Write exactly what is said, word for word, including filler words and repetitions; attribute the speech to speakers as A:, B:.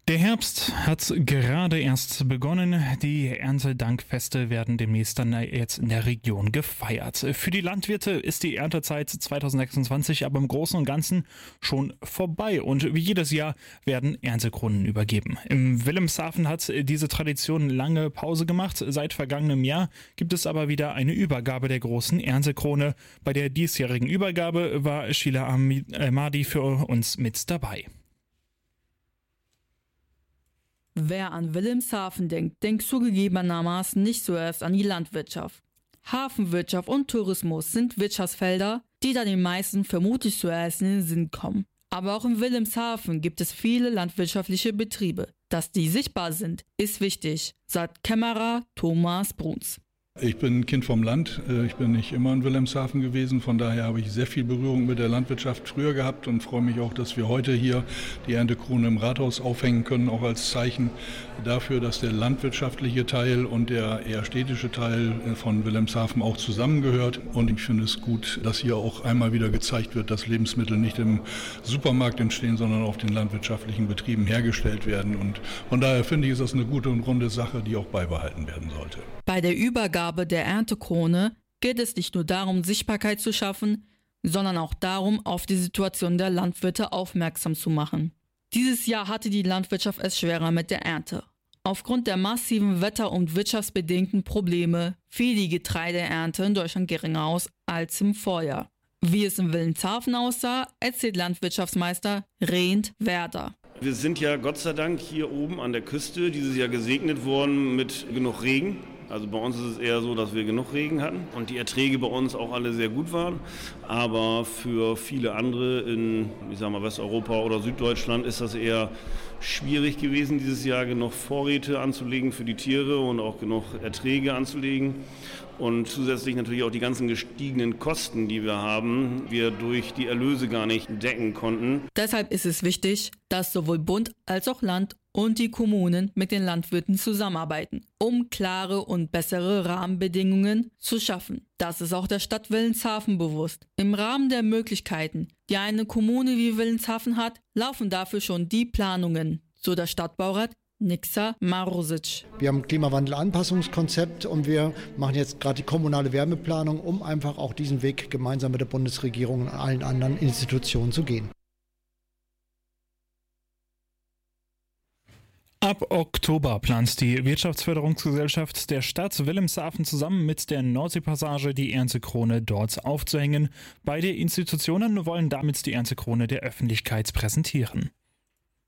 A: Der Herbst hat gerade erst begonnen. Die Erntedankfeste werden demnächst dann jetzt in der Region gefeiert. Für die Landwirte ist die Erntezeit zwanzig sechsundzwanzig aber im Großen und Ganzen schon vorbei. Und wie jedes Jahr werden Erntekronen übergeben. Im Wilhelmshaven hat diese Tradition lange Pause gemacht. Seit vergangenem Jahr gibt es aber wieder eine Übergabe der großen Erntekrone. Bei der diesjährigen Übergabe war Sheila Ahmadi für uns mit dabei.
B: Wer an Wilhelmshaven denkt, denkt zugegebenermaßen nicht zuerst an die Landwirtschaft. Hafenwirtschaft und Tourismus sind Wirtschaftsfelder, die da den meisten vermutlich zuerst in den Sinn kommen. Aber auch in Wilhelmshaven gibt es viele landwirtschaftliche Betriebe. Dass die sichtbar sind, ist wichtig, sagt Kämmerer Thomas Bruns.
C: Ich bin ein Kind vom Land. Ich bin nicht immer in Wilhelmshaven gewesen. Von daher habe ich sehr viel Berührung mit der Landwirtschaft früher gehabt und freue mich auch, dass wir heute hier die Erntekrone im Rathaus aufhängen können, auch als Zeichen dafür, dass der landwirtschaftliche Teil und der eher städtische Teil von Wilhelmshaven auch zusammengehört. Und ich finde es gut, dass hier auch einmal wieder gezeigt wird, dass Lebensmittel nicht im Supermarkt entstehen, sondern auf den landwirtschaftlichen Betrieben hergestellt werden. Und von daher finde ich, ist das eine gute und runde Sache, die auch beibehalten werden sollte.
B: Bei der Übergabe der Erntekrone geht es nicht nur darum, Sichtbarkeit zu schaffen, sondern auch darum, auf die Situation der Landwirte aufmerksam zu machen. Dieses Jahr hatte die Landwirtschaft es schwerer mit der Ernte. Aufgrund der massiven wetter- und wirtschaftsbedingten Probleme fiel die Getreideernte in Deutschland geringer aus als im Vorjahr. Wie es in Wilhelmshaven aussah, erzählt Landwirtschaftsmeister Rehnt Werder.
D: Wir sind ja Gott sei Dank hier oben an der Küste dieses Jahr gesegnet worden mit genug Regen. Also bei uns ist es eher so, dass wir genug Regen hatten und die Erträge bei uns auch alle sehr gut waren. Aber für viele andere in, ich sag mal, Westeuropa oder Süddeutschland ist das eher schwierig gewesen, dieses Jahr genug Vorräte anzulegen für die Tiere und auch genug Erträge anzulegen. Und zusätzlich natürlich auch die ganzen gestiegenen Kosten, die wir haben, wir durch die Erlöse gar nicht decken konnten.
B: Deshalb ist es wichtig, dass sowohl Bund als auch Land und die Kommunen mit den Landwirten zusammenarbeiten, um klare und bessere Rahmenbedingungen zu schaffen. Das ist auch der Stadt Wilhelmshaven bewusst. Im Rahmen der Möglichkeiten, die eine Kommune wie Wilhelmshaven hat, laufen dafür schon die Planungen, so der Stadtbaurat Nixa Marusic.
E: Wir haben ein Klimawandelanpassungskonzept und wir machen jetzt gerade die kommunale Wärmeplanung, um einfach auch diesen Weg gemeinsam mit der Bundesregierung und allen anderen Institutionen zu gehen.
A: Ab Oktober plant die Wirtschaftsförderungsgesellschaft der Stadt Wilhelmshaven zusammen mit der Nordseepassage die Erntekrone dort aufzuhängen. Beide Institutionen wollen damit die Erntekrone der Öffentlichkeit präsentieren.